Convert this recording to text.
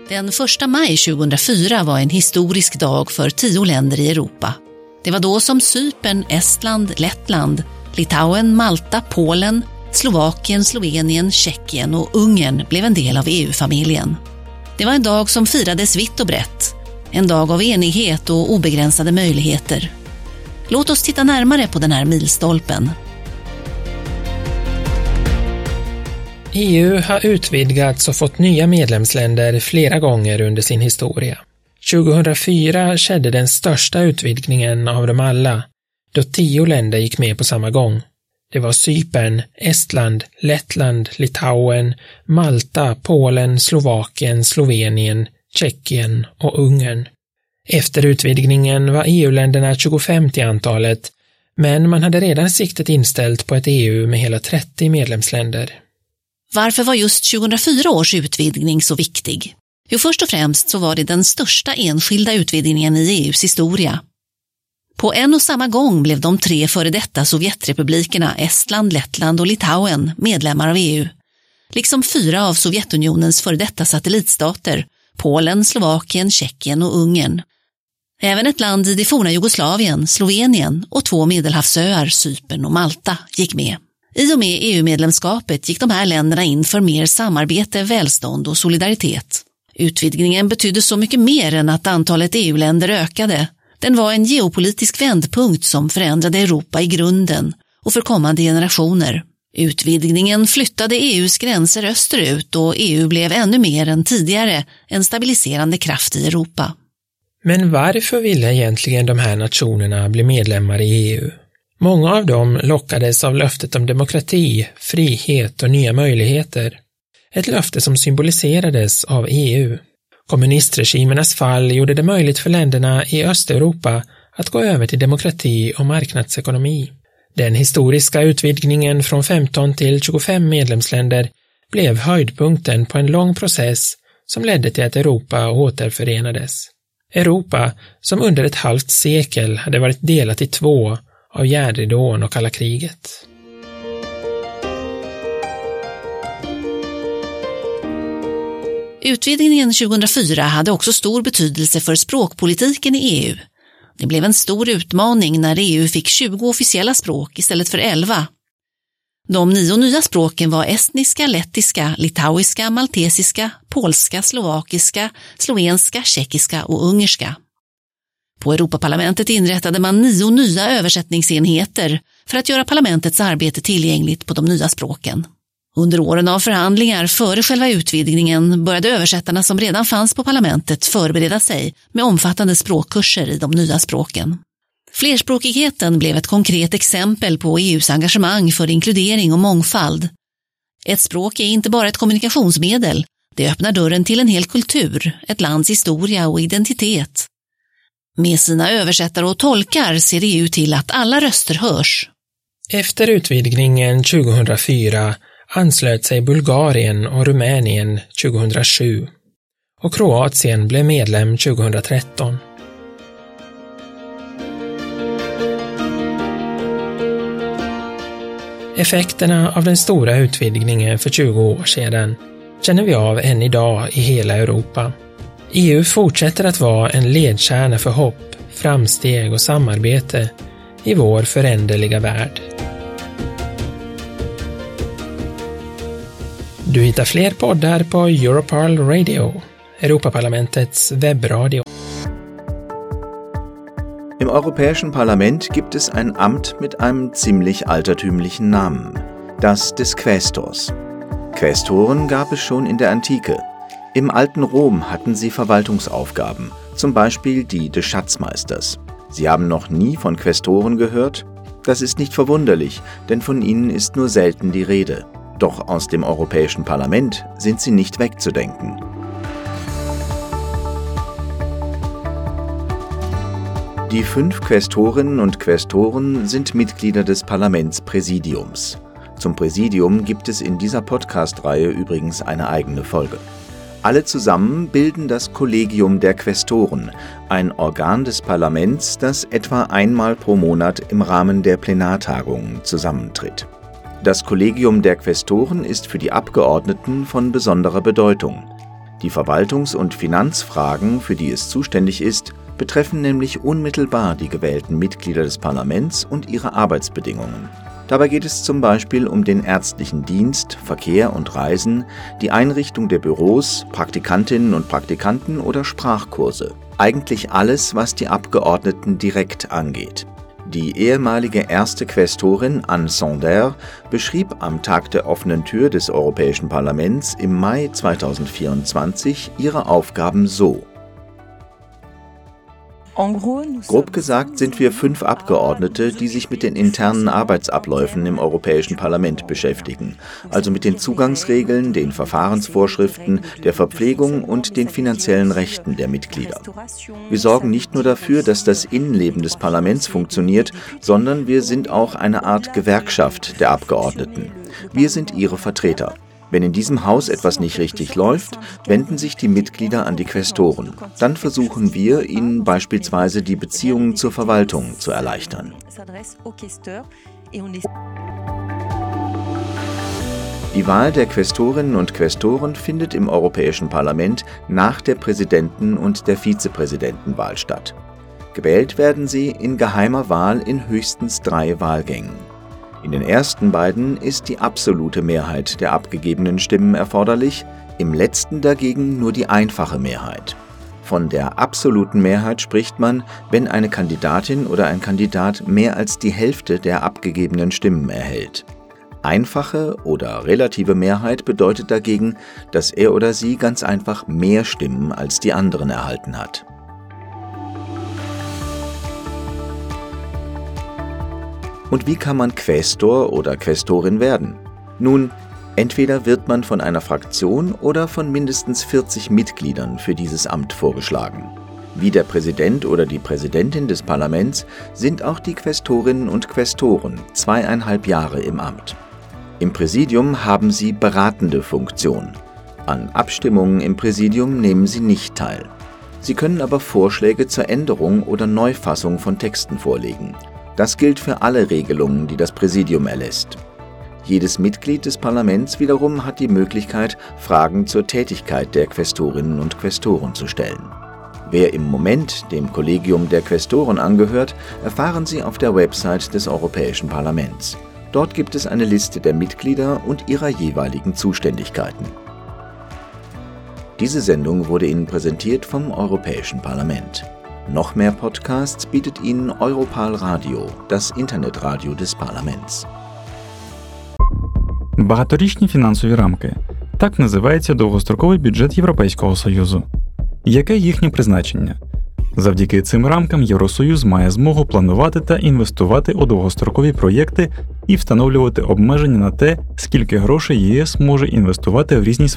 Den 1 maj 2004 var en historisk dag för 10 länder i Europa. Det var då som Cypern, Estland, Lettland, Litauen, Malta, Polen, Slovakien, Slovenien, Tjeckien och Ungern blev en del av EU-familjen. Det var en dag som firades vitt och brett. En dag av enighet och obegränsade möjligheter. Låt oss titta närmare på den här milstolpen. EU har utvidgats och fått nya medlemsländer flera gånger under sin historia. 2004 skedde den största utvidgningen av dem alla, då 10 länder gick med på samma gång. Det var Cypern, Estland, Lettland, Litauen, Malta, Polen, Slovakien, Slovenien, Tjeckien och Ungern. Efter utvidgningen var EU-länderna 25 till antalet, men man hade redan siktet inställt på ett EU med hela 30 medlemsländer. Varför var just 2004 års utvidgning så viktig? Jo, först och främst så var det den största enskilda utvidgningen i EUs historia. På en och samma gång blev de 3 före detta Sovjetrepublikerna Estland, Lettland och Litauen medlemmar av EU, liksom 4 av Sovjetunionens före detta satellitstater, Polen, Slovakien, Tjeckien och Ungern. Även ett land i det forna Jugoslavien, Slovenien och 2 medelhavsöar, Cypern och Malta, gick med. I och med EU-medlemskapet gick de här länderna in för mer samarbete, välstånd och solidaritet. Utvidgningen betydde så mycket mer än att antalet EU-länder ökade. Den var en geopolitisk vändpunkt som förändrade Europa i grunden och för kommande generationer. Utvidgningen flyttade EUs gränser österut och EU blev ännu mer än tidigare en stabiliserande kraft i Europa. Men varför ville egentligen de här nationerna bli medlemmar i EU? Många av dem lockades av löftet om demokrati, frihet och nya möjligheter. Ett löfte som symboliserades av EU. Kommunistregimernas fall gjorde det möjligt för länderna i Östeuropa att gå över till demokrati och marknadsekonomi. Den historiska utvidgningen från 15 till 25 medlemsländer blev höjdpunkten på en lång process som ledde till att Europa återförenades. Europa, som under ett halvt sekel hade varit delat i 2 av järnridån och kalla kriget. Utvidgningen 2004 hade också stor betydelse för språkpolitiken i EU. Det blev en stor utmaning när EU fick 20 officiella språk istället för 11. De 9 nya språken var estniska, lettiska, litauiska, maltesiska, polska, slovakiska, slovenska, tjeckiska och ungerska. På Europaparlamentet inrättade man 9 nya översättningsenheter för att göra parlamentets arbete tillgängligt på de nya språken. Under åren av förhandlingar före själva utvidgningen började översättarna som redan fanns på parlamentet förbereda sig med omfattande språkkurser i de nya språken. Flerspråkigheten blev ett konkret exempel på EUs engagemang för inkludering och mångfald. Ett språk är inte bara ett kommunikationsmedel, det öppnar dörren till en hel kultur, ett lands historia och identitet. Med sina översättare och tolkar ser EU till att alla röster hörs. Efter utvidgningen 2004 anslöt sig Bulgarien och Rumänien 2007 och Kroatien blev medlem 2013. Effekterna av den stora utvidgningen för 20 år sedan känner vi av än idag i hela Europa. EU fortsätter att vara en ledstjärna för hopp, framsteg och samarbete i vår föränderliga värld. Du hittar fler poddar på Europarl Radio, Europaparlamentets webbradio. Im Europäischen Parlament gibt es ein Amt mit einem ziemlich altertümlichen Namen, das des Quästors. Quästoren gab es schon in der Antike. Im alten Rom hatten sie Verwaltungsaufgaben, zum Beispiel die des Schatzmeisters. Sie haben noch nie von Quästoren gehört? Das ist nicht verwunderlich, denn von ihnen ist nur selten die Rede. Doch aus dem Europäischen Parlament sind sie nicht wegzudenken. Die 5 Quästorinnen und Quästoren sind Mitglieder des Parlamentspräsidiums. Zum Präsidium gibt es in dieser Podcast-Reihe übrigens eine eigene Folge. Alle zusammen bilden das Kollegium der Quästoren, ein Organ des Parlaments, das etwa einmal pro Monat im Rahmen der Plenartagungen zusammentritt. Das Kollegium der Quästoren ist für die Abgeordneten von besonderer Bedeutung. Die Verwaltungs- und Finanzfragen, für die es zuständig ist, betreffen nämlich unmittelbar die gewählten Mitglieder des Parlaments und ihre Arbeitsbedingungen. Dabei geht es zum Beispiel um den ärztlichen Dienst, Verkehr und Reisen, die Einrichtung der Büros, Praktikantinnen und Praktikanten oder Sprachkurse. Eigentlich alles, was die Abgeordneten direkt angeht. Die ehemalige erste Quästorin Anne Sander beschrieb am Tag der offenen Tür des Europäischen Parlaments im Mai 2024 ihre Aufgaben so. Grob gesagt sind wir 5 Abgeordnete, die sich mit den internen Arbeitsabläufen im Europäischen Parlament beschäftigen, also mit den Zugangsregeln, den Verfahrensvorschriften, der Verpflegung und den finanziellen Rechten der Mitglieder. Wir sorgen nicht nur dafür, dass das Innenleben des Parlaments funktioniert, sondern wir sind auch eine Art Gewerkschaft der Abgeordneten. Wir sind ihre Vertreter. Wenn in diesem Haus etwas nicht richtig läuft, wenden sich die Mitglieder an die Quästoren. Dann versuchen wir, ihnen beispielsweise die Beziehungen zur Verwaltung zu erleichtern. Die Wahl der Quästorinnen und Quästoren findet im Europäischen Parlament nach der Präsidenten- und der Vizepräsidentenwahl statt. Gewählt werden sie in geheimer Wahl in höchstens 3 Wahlgängen. In den ersten beiden ist die absolute Mehrheit der abgegebenen Stimmen erforderlich, im letzten dagegen nur die einfache Mehrheit. Von der absoluten Mehrheit spricht man, wenn eine Kandidatin oder ein Kandidat mehr als die Hälfte der abgegebenen Stimmen erhält. Einfache oder relative Mehrheit bedeutet dagegen, dass er oder sie ganz einfach mehr Stimmen als die anderen erhalten hat. Und wie kann man Quästor oder Quästorin werden? Nun, entweder wird man von einer Fraktion oder von mindestens 40 Mitgliedern für dieses Amt vorgeschlagen. Wie der Präsident oder die Präsidentin des Parlaments sind auch die Quästorinnen und Quästoren 2,5 Jahre im Amt. Im Präsidium haben sie beratende Funktion. An Abstimmungen im Präsidium nehmen sie nicht teil. Sie können aber Vorschläge zur Änderung oder Neufassung von Texten vorlegen. Das gilt für alle Regelungen, die das Präsidium erlässt. Jedes Mitglied des Parlaments wiederum hat die Möglichkeit, Fragen zur Tätigkeit der Quästorinnen und Quästoren zu stellen. Wer im Moment dem Kollegium der Quästoren angehört, erfahren Sie auf der Website des Europäischen Parlaments. Dort gibt es eine Liste der Mitglieder und ihrer jeweiligen Zuständigkeiten. Diese Sendung wurde Ihnen präsentiert vom Europäischen Parlament. Noch mehr Podcasts bietet Ihnen Europal Radio, das Internetradio des Parlaments. Багаторічні фінансові рамки. Так називається довгостроковий бюджет Європейського Союзу. Яке їхнє призначення? Завдяки цим рамкам Євросоюз має змогу планувати та інвестувати у довгострокові проєкти і встановлювати обмеження на те, скільки грошей ЄС може інвестувати в різні